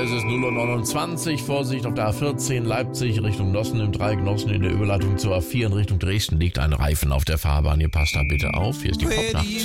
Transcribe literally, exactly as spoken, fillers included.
Es ist null Uhr neunundzwanzig. Vorsicht auf der A vierzehn Leipzig Richtung Nossen im Dreieck Nossen in der Überleitung zur A vier in Richtung Dresden liegt ein Reifen auf der Fahrbahn. Ihr passt da bitte auf. Hier ist die Popnacht.